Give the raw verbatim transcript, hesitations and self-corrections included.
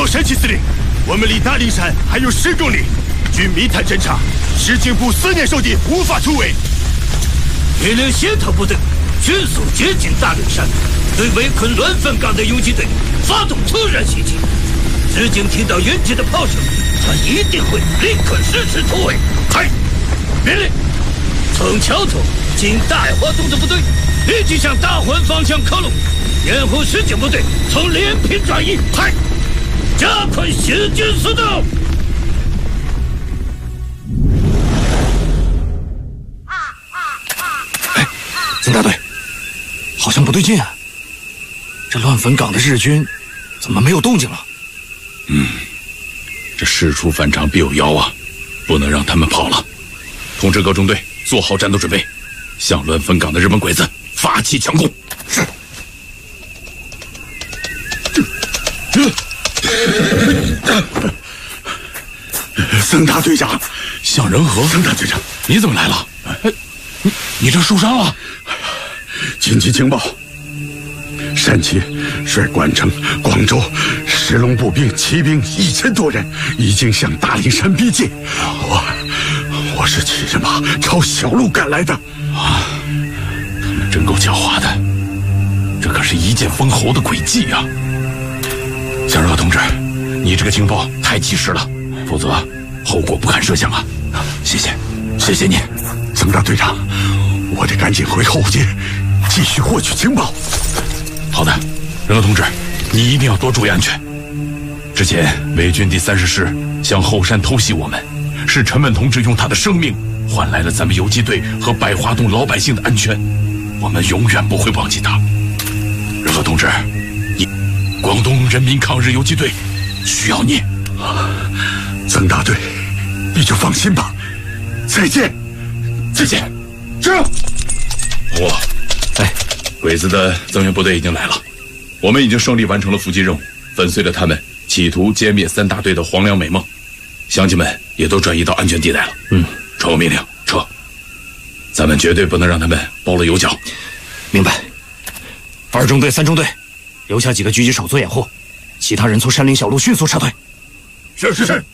有山崎司令，我们离大灵山还有十公里，据密探侦查，石井部思念受敌，无法突围。 命令协调部队迅速接近大灵山，对围困乱坟岗的游击队发动突然袭击。石井听到远近的炮声，他一定会立刻实施突围。嗨，命令！从桥头进大华洞的部队立即向大环方向靠拢，掩护石井部队从连平转移。嗨，加快行军速度！ 哎，曾大队，好像不对劲啊！这乱坟岗的日军怎么没有动静了？ 嗯，这事出反常必有妖啊，不能让他们跑了。通知各中队做好战斗准备，向乱坟岗的日本鬼子发起强攻。是。 曾大队长， 向仁和， 曾大队长， 你怎么来了？哎，你你这受伤了？ 紧急情报，山崎率关城、广州、石龙步兵、骑兵一千多人，已经向大灵山逼近。我我是骑着马朝小路赶来的。 啊，他们真够狡猾的，这可是一剑封喉的诡计呀！向仁和同志，你这个情报太及时了，否则后果不堪设想啊！谢谢，谢谢你， 曾大队长，我得赶紧回后街，继续获取情报。 好的，仁和同志，你一定要多注意安全。之前伪军第三十师向后山偷袭我们，是陈稳同志用他的生命换来了咱们游击队和百花洞老百姓的安全，我们永远不会忘记他。仁和同志，你广东人民抗日游击队需要你。 曾大队，你就放心吧。再见， 再见。 是。 我，哎，鬼子的增援部队已经来了，我们已经胜利完成了伏击任务，粉碎了他们企图歼灭三大队的黄粱美梦，乡亲们也都转移到安全地带了。嗯，传我命令，撤！咱们绝对不能让他们包了有脚。 明白。二中队、三中队，留下几个狙击手做掩护，其他人从山林小路迅速撤退。 是是是。